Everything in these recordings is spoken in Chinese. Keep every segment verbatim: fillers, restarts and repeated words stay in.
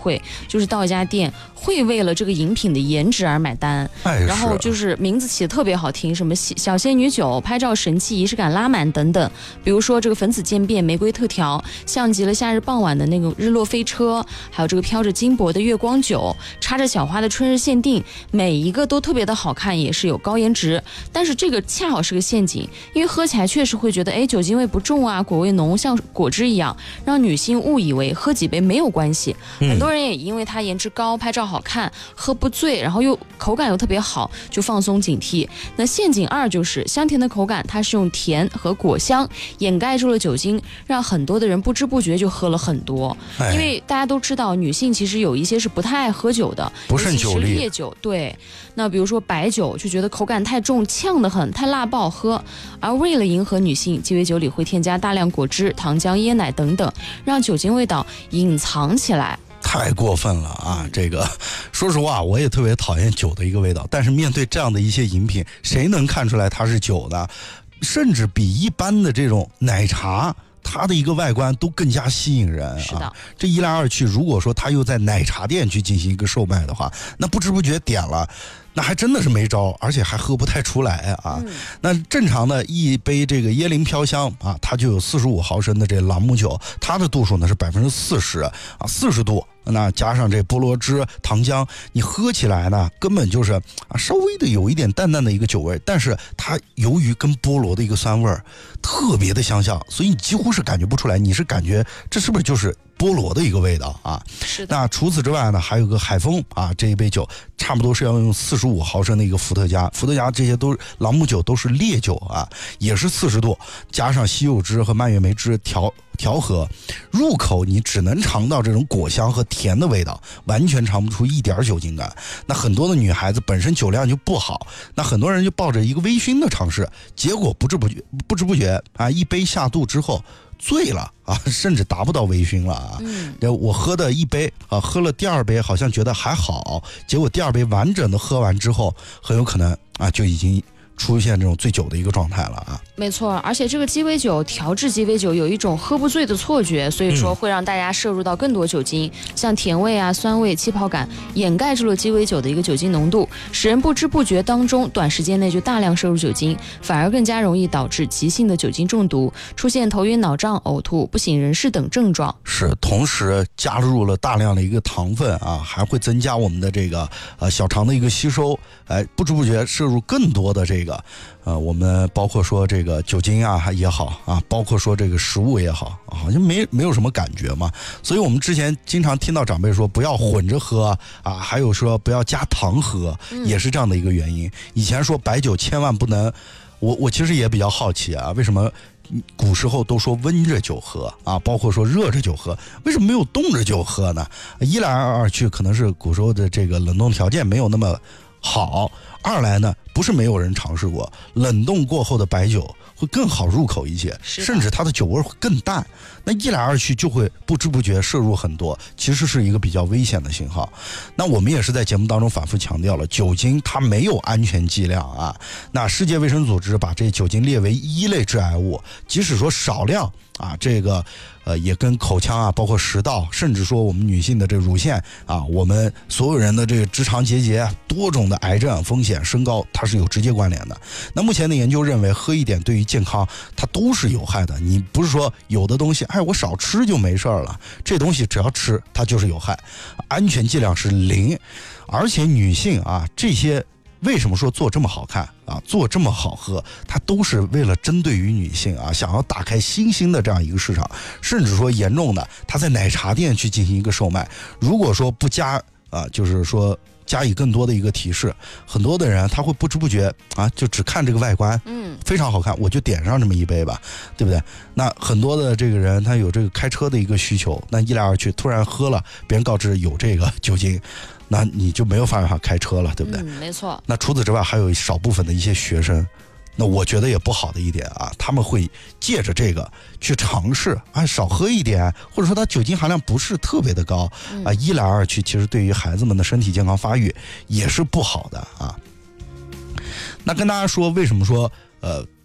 会，就是到一家店会为了这个饮品的颜值而买单， 哎、 然后就是名字起得特别好听，什么小仙女酒、拍照神器、仪式感拉满等等。比如说这个粉紫渐变、玫瑰特调，像极了夏日傍晚的那种日落飞车，还有这个飘着金箔的月光酒，插着小花的春日限定，每一个都特别的好看，也是有高颜值。但是这个恰好是个陷阱，因为喝起来确实会觉得，哎，酒精味不重啊，果味浓，像果汁一样，让女性误以为喝几杯没有关系。嗯、很多人也因为它颜值高、拍照好看、喝不醉，然后又口感又特别好，就放松警惕。那陷阱二就是香甜的口感，它是用甜和果香掩盖住了酒精，让很多的人不知不觉就喝了很多。哎、因为大家都知道，女性其实有一些是不太爱喝酒的， 不胜酒力， 烈酒。对，那比如说白酒就觉得口感太重，呛得很，太辣不好喝。而为了迎合女性，鸡尾酒里会添加大量果汁、糖浆、椰奶等等，让酒精味道隐藏起来。 太过分了啊！这个，说实话，我也特别讨厌酒的一个味道。但是面对这样的一些饮品，谁能看出来它是酒呢？甚至比一般的这种奶茶，它的一个外观都更加吸引人啊！ 是的， 这一来二去，如果说它又在奶茶店去进行一个售卖的话，那不知不觉点了。那还真的是没招，而且还喝不太出来啊！嗯、那正常的一杯这个椰林飘香啊，它就有四十五毫升的这朗姆酒，它的度数呢是百分之四十啊，四十度。那加上这菠萝汁、糖浆，你喝起来呢，根本就是啊，稍微的有一点淡淡的一个酒味，但是它由于跟菠萝的一个酸味特别的相像，所以你几乎是感觉不出来，你是感觉这是不是就是菠萝的一个味道啊？ 是的。 那除此之外呢，还有个海风啊，这一杯酒差不多是要用四十五毫升的一个伏特加，伏特加这些都朗姆酒都是烈酒啊，也是四十度，加上西柚汁和蔓越莓汁调调和，入口你只能尝到这种果香和甜的味道，完全尝不出一点酒精感。那很多的女孩子本身酒量就不好，那很多人就抱着一个微醺的尝试，结果不知不觉不知不觉啊，一杯下肚之后醉了啊，甚至达不到微醺了啊。嗯，我喝的一杯啊，喝了第二杯好像觉得还好，结果第二杯完整的喝完之后，很有可能啊就已经出现这种醉酒的一个状态了啊。 没错，而且这个鸡尾酒调制鸡尾酒有一种喝不醉的错觉，所以说会让大家摄入到更多酒精，嗯、像甜味啊、酸味、气泡感，掩盖住了鸡尾酒的一个酒精浓度，使人不知不觉当中短时间内就大量摄入酒精，反而更加容易导致急性的酒精中毒，出现头晕脑胀、呕吐、不省人事等症状。 是，同时加入了大量的一个糖分啊，还会增加我们的这个呃小肠的一个吸收，哎，不知不觉摄入更多的这个呃我们包括说这个酒精啊也好啊，包括说这个食物也好，好像没没有什么感觉嘛。所以我们之前经常听到长辈说不要混着喝啊，还有说不要加糖喝，也是这样的一个原因。以前说白酒千万不能，我我其实也比较好奇啊，为什么古时候都说温着酒喝啊，包括说热着酒喝，为什么没有冻着酒喝呢？一来二去可能是古时候的这个冷冻条件没有那么好，二来呢不是没有人尝试过，冷冻过后的白酒会更好入口一些，甚至它的酒味会更淡。那一来二去就会不知不觉摄入很多，其实是一个比较危险的信号。那我们也是在节目当中反复强调了，酒精它没有安全剂量啊。那世界卫生组织把这酒精列为一类致癌物，即使说少量啊，这个呃也跟口腔啊，包括食道，甚至说我们女性的这个乳腺啊，我们所有人的这个直肠结节，多种的癌症风险升高，它是有直接关联的。那目前的研究认为，喝一点对于健康它都是有害的。你不是说有的东西，哎，我少吃就没事了，这东西只要吃它就是有害，安全剂量是零。而且女性啊，这些为什么说做这么好看啊，做这么好喝，它都是为了针对于女性啊，想要打开新兴的这样一个市场，甚至说严重的，它在奶茶店去进行一个售卖。如果说不加啊，就是说加以更多的一个提示，很多的人他会不知不觉啊，就只看这个外观，嗯，非常好看，我就点上这么一杯吧，对不对？那很多的这个人他有这个开车的一个需求，那一来二去突然喝了，别人告知有这个酒精，那你就没有办法开车了，对不对？ 嗯，没错。 那除此之外，还有少部分的一些学生，那我觉得也不好的一点啊，他们会借着这个去尝试啊，少喝一点，或者说它酒精含量不是特别的高啊，一来二去，其实对于孩子们的身体健康发育也是不好的啊。那跟大家说，为什么说呃它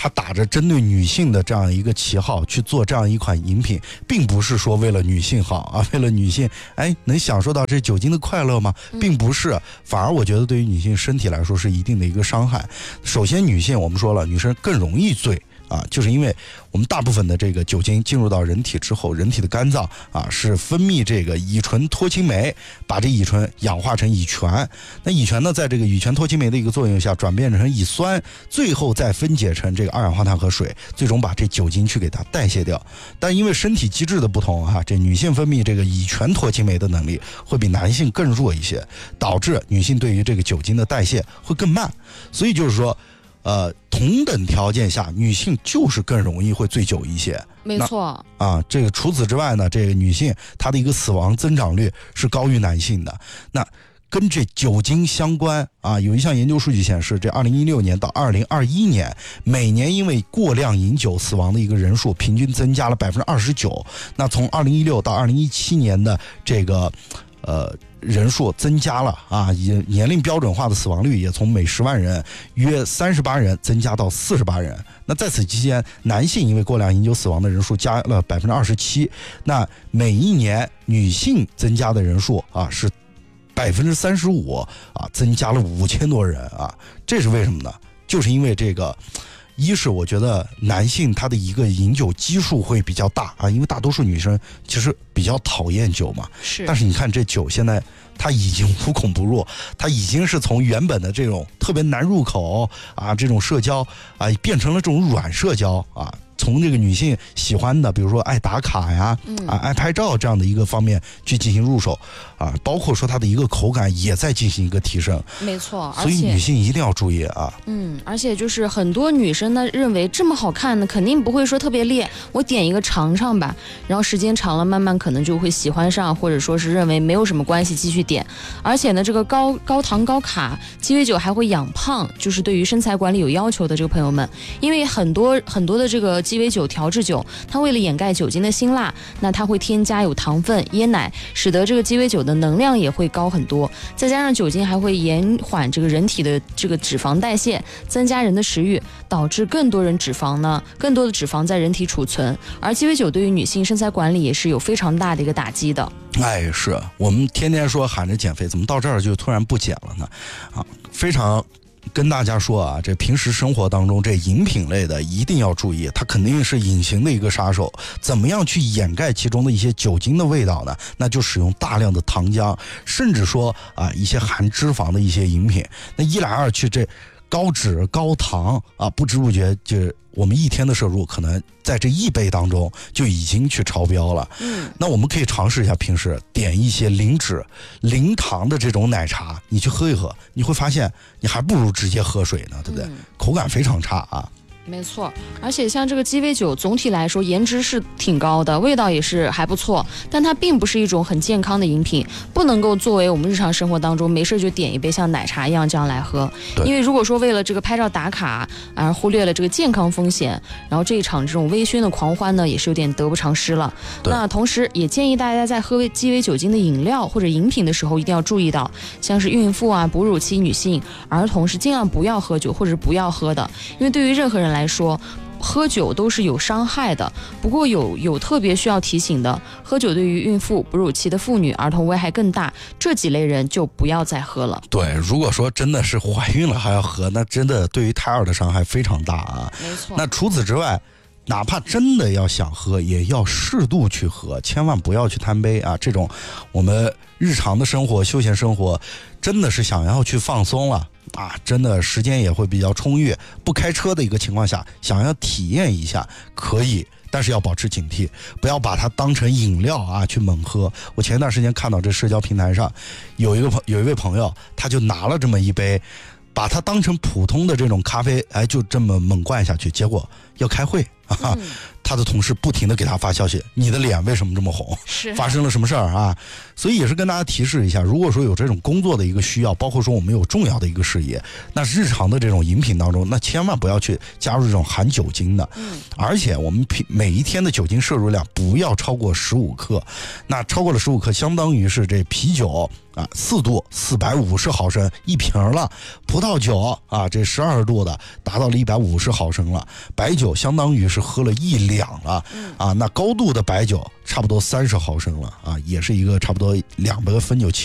它打着针对女性的这样一个旗号去做这样一款饮品，并不是说为了女性好啊，为了女性哎能享受到这酒精的快乐吗？并不是，反而我觉得对于女性身体来说是一定的一个伤害。首先女性我们说了，女生更容易醉啊，就是因为我们大部分的这个酒精进入到人体之后，人体的肝脏啊是分泌这个乙醇脱氢酶，把这乙醇氧化成乙醛。那乙醛呢，在这个乙醛脱氢酶的一个作用下，转变成乙酸，最后再分解成这个二氧化碳和水，最终把这酒精去给它代谢掉。但因为身体机制的不同哈、啊，这女性分泌这个乙醛脱氢酶的能力会比男性更弱一些，导致女性对于这个酒精的代谢会更慢。所以就是说。呃，同等条件下，女性就是更容易会醉酒一些。 没错啊，这个除此之外呢，这个女性她的一个死亡增长率是高于男性的。那跟这酒精相关啊，有一项研究数据显示，这二零一六年到二零二一年，每年因为过量饮酒死亡的一个人数平均增加了百分之二十九。那从二零一六到二零一七年的这个呃。人数增加了啊，也年龄标准化的死亡率也从每十万人约三十八人增加到四十八人。那在此期间，男性因为过量饮酒死亡的人数加了百分之二十七。那每一年女性增加的人数啊是百分之三十五啊，增加了五千多人啊。这是为什么呢？就是因为这个。一是我觉得男性他的一个饮酒基数会比较大啊，因为大多数女生其实比较讨厌酒嘛。 是。 但是你看这酒现在它已经无孔不入，它已经是从原本的这种特别难入口啊这种社交啊，变成了这种软社交啊。从这个女性喜欢的，比如说爱打卡呀，啊爱拍照这样的一个方面去进行入手，啊，包括说它的一个口感也在进行一个提升。 没错， 所以女性一定要注意啊。 嗯，而且就是很多女生呢认为这么好看呢，肯定不会说特别烈，我点一个尝尝吧，然后时间长了，慢慢可能就会喜欢上，或者说是认为没有什么关系继续点。而且呢，这个高高糖高卡鸡尾酒还会养胖，就是对于身材管理有要求的这个朋友们，因为很多很多的这个鸡尾酒调制酒，它为了掩盖酒精的辛辣，那它会添加有糖分、椰奶，使得这个鸡尾酒的能量也会高很多。再加上酒精还会延缓这个人体的这个脂肪代谢，增加人的食欲，导致更多人脂肪呢，更多的脂肪在人体储存。而鸡尾酒对于女性身材管理也是有非常大的一个打击的。 哎，是我们天天说喊着减肥，怎么到这儿就突然不减了呢？啊，非常。跟大家说啊，这平时生活当中这饮品类的一定要注意，它肯定是隐形的一个杀手。怎么样去掩盖其中的一些酒精的味道呢？那就使用大量的糖浆，甚至说啊一些含脂肪的一些饮品。那一来二去，这高脂高糖啊，不知不觉就我们一天的摄入可能在这一杯当中就已经去超标了。嗯，那我们可以尝试一下，平时点一些零脂零糖的这种奶茶，你去喝一喝，你会发现你还不如直接喝水呢，对不对？嗯，口感非常差啊。 没错，而且像这个鸡尾酒总体来说颜值是挺高的，味道也是还不错，但它并不是一种很健康的饮品，不能够作为我们日常生活当中没事就点一杯像奶茶一样这样来喝。因为如果说为了这个拍照打卡而忽略了这个健康风险，然后这一场这种微醺的狂欢呢也是有点得不偿失了。那同时也建议大家在喝鸡尾酒精的饮料或者饮品的时候一定要注意到，像是孕妇啊、哺乳期女性、儿童是尽量不要喝酒或者是不要喝的，因为对于任何人来说喝酒都是有伤害的。不过有有特别需要提醒的，喝酒对于孕妇、哺乳期的妇女、儿童危害更大，这几类人就不要再喝了。 对，如果说真的是怀孕了还要喝，那真的对于胎儿的伤害非常大啊。 没错。 那除此之外，哪怕真的要想喝，也要适度去喝，千万不要去贪杯啊！这种我们日常的生活、休闲生活，真的是想要去放松了啊，真的时间也会比较充裕，不开车的一个情况下，想要体验一下可以，但是要保持警惕，不要把它当成饮料啊去猛喝。我前一段时间看到这社交平台上有一个朋有一位朋友，他就拿了这么一杯，把它当成普通的这种咖啡，哎，就这么猛灌下去，结果要开会啊，嗯、 他的同事不停的给他发消息，你的脸为什么这么红？ 是发生了什么事儿啊？所以也是跟大家提示一下，如果说有这种工作的一个需要，包括说我们有重要的一个事业，那日常的这种饮品当中，那千万不要去加入这种含酒精的。 嗯， 而且我们每一天的酒精摄入量不要超过十五克，那超过了十五克，相当于是这啤酒啊，四度四百五十毫升一瓶了，葡萄酒啊，这十二度的达到了一百五十毫升了，白酒相当于是喝了一两了啊，那高度的白酒差不多三十毫升了啊，也是一个差不多两个汾酒